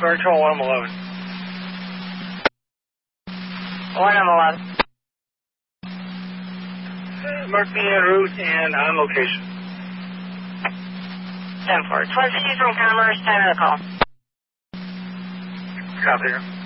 Square control 111. 111. Mark me en route and on location. 10-4. Twin Cities from Commerce, time of the call. Copy here.